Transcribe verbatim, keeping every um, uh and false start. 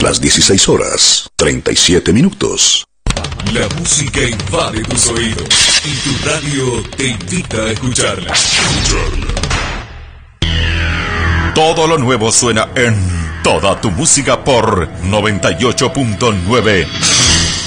las dieciséis horas, treinta y siete minutos. La música invade tus oídos y tu radio te invita a escucharla. Escucharla. Todo lo nuevo suena en Toda tu música por noventa y ocho punto nueve